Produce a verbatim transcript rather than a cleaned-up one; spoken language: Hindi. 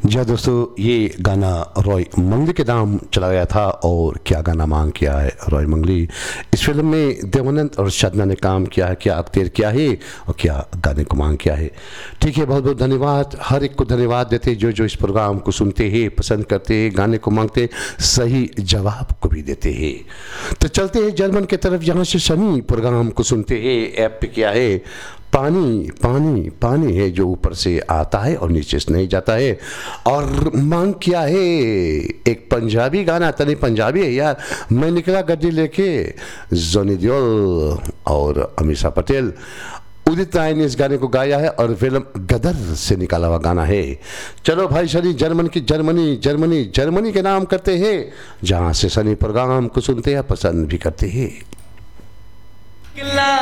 जी हाँ दोस्तों, ये गाना रॉय मंगली के नाम चला गया था। और क्या गाना मांग किया है रॉय मंगली। इस फिल्म में देवानंद और साधना ने काम किया है। क्या अख्तियार किया है और क्या गाने को मांग किया है। ठीक है, बहुत बहुत धन्यवाद। हर एक को धन्यवाद देते जो जो इस प्रोग्राम को सुनते हैं, पसंद करते हैं, गाने को मांगते, सही जवाब को भी देते हैं। तो चलते हैं जर्मन की तरफ, यहाँ से सनी प्रोग्राम को सुनते हैं। ऐप पे क्या है, पानी पानी पानी है जो ऊपर से आता है और नीचे से नहीं जाता है। और मांग किया है एक पंजाबी गाना। तनी पंजाबी है यार। मैं निकला गड्डी लेके, जोनी दियोल और अमीषा पटेल, उदित राय ने इस गाने को गाया है और फिल्म गदर से निकाला हुआ गाना है। चलो भाई सनी, जर्मन की जर्मनी जर्मनी जर्मनी के नाम करते हैं, जहाँ से सनी प्रोग्राम को सुनते हैं, पसंद भी करते हैं।